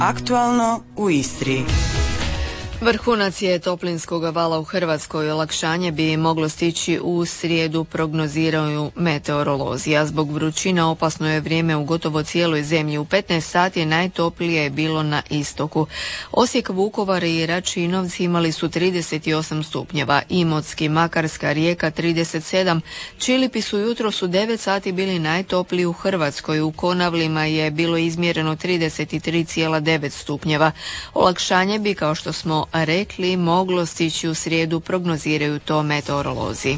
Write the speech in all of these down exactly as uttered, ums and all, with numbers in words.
Aktualno u Istri. Vrhunac je toplinskog vala u Hrvatskoj. Olakšanje bi moglo stići u srijedu, prognoziraju meteorolozi, a zbog vrućina opasno je vrijeme u gotovo cijeloj zemlji. U petnaest sati najtoplije je bilo na istoku. Osijek, Vukovar i Račinovci imali su trideset osam stupnjeva, Imotski, Makarska, Rijeka trideset sedam, Čilipi su jutros u devet sati bili najtopliji u Hrvatskoj. U Konavlima je bilo izmjereno trideset tri zarez devet stupnjeva. Olakšanje bi, kao što smo rekli, moglo stići u srijedu, prognoziraju to meteorolozi.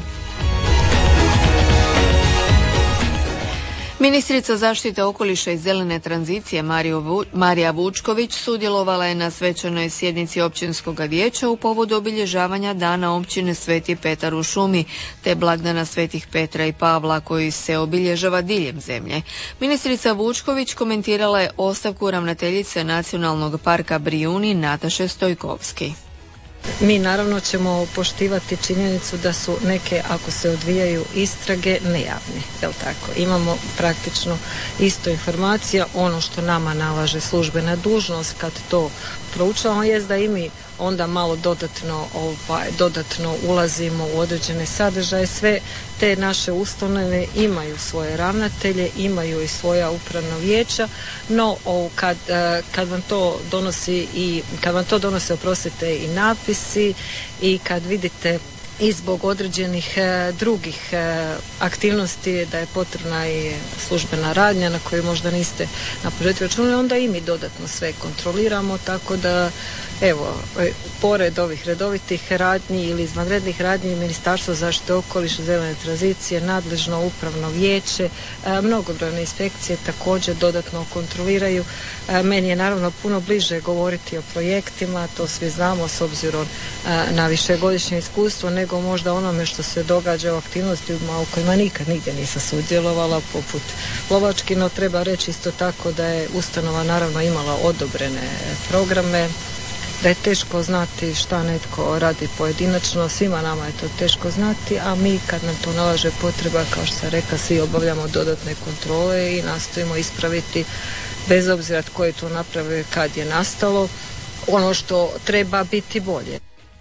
Ministrica zaštite okoliša i zelene tranzicije Marija Vučković sudjelovala je na svečanoj sjednici općinskog vijeća u povodu obilježavanja Dana općine Sveti Petar u šumi te blagdana Svetih Petra i Pavla koji se obilježava diljem zemlje. Ministrica Vučković komentirala je ostavku ravnateljice Nacionalnog parka Brijuni Nataše Stojkovski. Mi naravno ćemo poštivati činjenicu da su neke, ako se odvijaju istrage, nejavne. Jel tako? Imamo praktično isto informacija, ono što nama nalaže službena dužnost kad to proučavamo jest da i mi onda malo dodatno, ovaj, dodatno ulazimo u određene sadržaje. Sve te naše ustanove imaju svoje ravnatelje, imaju i svoja upravna vijeća, no o, kad, kad vam to donosi i kad vam to donose, oprostite, i napisi i kad vidite i zbog određenih e, drugih e, aktivnosti da je potrebna i službena radnja na koju možda niste na početku računali, onda i mi dodatno sve kontroliramo, tako da evo, e, pored ovih redovitih radnji ili izvanrednih radnji, Ministarstvo zaštite okoliša i zelene tranzicije, nadležno upravno vijeće, e, mnogobrojne inspekcije također dodatno kontroliraju. E, meni je naravno puno bliže govoriti o projektima, to svi znamo s obzirom e, na višegodišnje iskustvo, nego možda onome što se događa u aktivnostima u kojima nikad nigdje nisam sudjelovala, poput lovački, no treba reći isto tako da je ustanova naravno imala odobrene programe, da je teško znati šta netko radi pojedinačno, svima nama je to teško znati, a mi kad nam to nalaže potreba, kao što sam rekla, svi obavljamo dodatne kontrole i nastojimo ispraviti, bez obzira tko je to napravio, kad je nastalo, ono što treba biti bolje.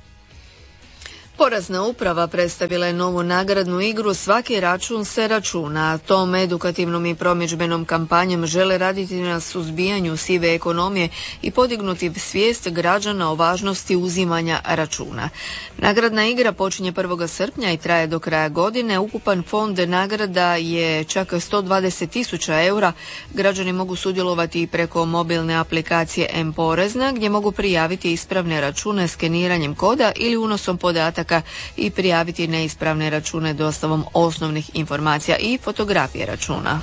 Porezna uprava predstavila je novu nagradnu igru Svaki račun se računa. Tom edukativnom i promidžbenom kampanjom žele raditi na suzbijanju sive ekonomije i podignuti svijest građana o važnosti uzimanja računa. Nagradna igra počinje prvog srpnja i traje do kraja godine. Ukupan fond nagrada je čak sto dvadeset tisuća eura. Građani mogu sudjelovati i preko mobilne aplikacije M-Porezna, gdje mogu prijaviti ispravne račune skeniranjem koda ili unosom podataka i prijaviti neispravne račune dostavom osnovnih informacija i fotografije računa.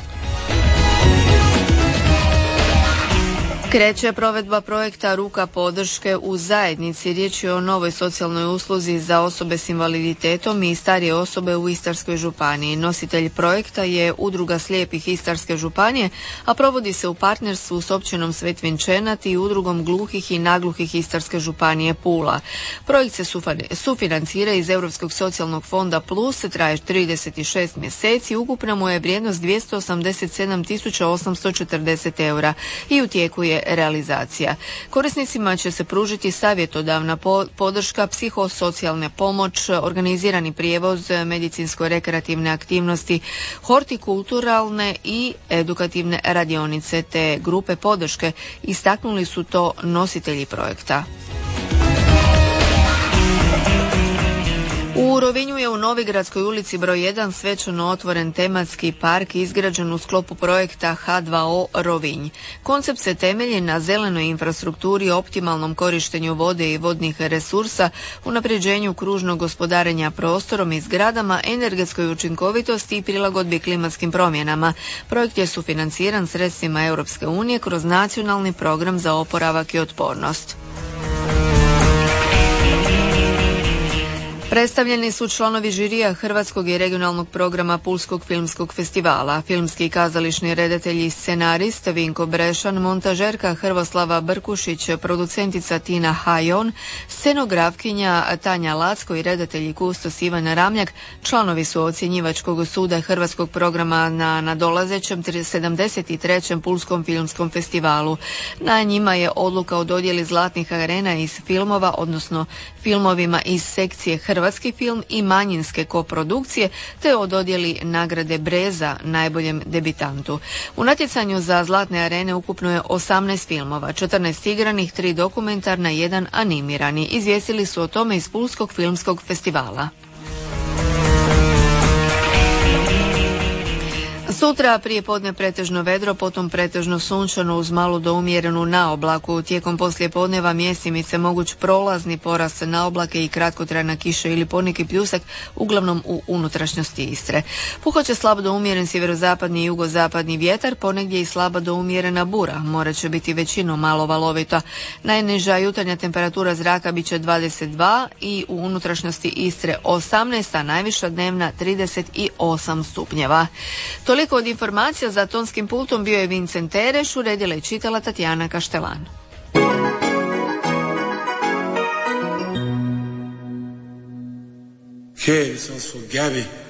Kreće provedba projekta Ruka podrške u zajednici. Riječ je o novoj socijalnoj usluzi za osobe s invaliditetom i starije osobe u Istarskoj županiji. Nositelj projekta je Udruga slijepih Istarske županije, a provodi se u partnerstvu s općinom Svet Vinčenat i Udrugom gluhih i nagluhih Istarske županije Pula. Projekt se sufinancira iz Europskog socijalnog fonda Plus, traje trideset šest mjeseci, ukupno mu je vrijednost dvjesto osamdeset sedam tisuća osamsto četrdeset eura i u tijeku je realizacija. Korisnicima će se pružiti savjetodavna podrška, psihosocijalna pomoć, organizirani prijevoz, medicinsko-rekreativne aktivnosti, hortikulturalne i edukativne radionice te grupe podrške, istaknuli su to nositelji projekta. U Rovinju je u Novigradskoj ulici broj jedan svečano otvoren tematski park izgrađen u sklopu projekta H dva O Rovinj. Koncept se temelji na zelenoj infrastrukturi, optimalnom korištenju vode i vodnih resursa, unapređenju kružnog gospodarenja prostorom i zgradama, energetskoj učinkovitosti i prilagodbi klimatskim promjenama. Projekt je sufinanciran sredstvima Europske unije kroz nacionalni program za oporavak i otpornost. Predstavljeni su članovi žirija Hrvatskog i regionalnog programa Pulskog filmskog festivala, filmski i kazališni redatelj i scenarist Vinko Brešan, montažerka Hrvoslava Brkušić, producentica Tina Hajon, scenografkinja Tanja Lacko i redatelj i kustos Ivan Ramljak članovi su ocjenjivačkog suda Hrvatskog programa na nadolazećem sedamdeset trećem Pulskom filmskom festivalu. Na njima je odluka o dodjeli zlatnih arena iz filmova, odnosno filmovima iz sekcije Hrvatski film i manjinske koprodukcije, te o dodjeli nagrade Breza najboljem debitantu. U natjecanju za zlatne arene ukupno je osamnaest filmova, četrnaest igranih, tri dokumentarna i jedan animirani. Izvijestili su o tome iz Pulskog filmskog festivala. Sutra prije podne pretežno vedro, potom pretežno sunčano uz malu do umjerenu naoblaku. Tijekom poslijepodneva mjesimice moguć prolazni porast naoblake i kratkotrajna kiša ili poneki pljusak, uglavnom u unutrašnjosti Istre. Puhat će slabo do umjeren sjeverozapadni i jugozapadni vjetar, ponegdje i slaba do umjerena bura. More će biti većinom malo valovita. Najniža jutarnja temperatura zraka bit će dvadeset dva i u unutrašnjosti Istre osamnaest, a najviša dnevna trideset osam stupnjeva. Toliko od informacija. Za tonskim pultom bio je Vincent Tereš, uredila i čitala Tatjana Kaštelan. Che sono su Gabi.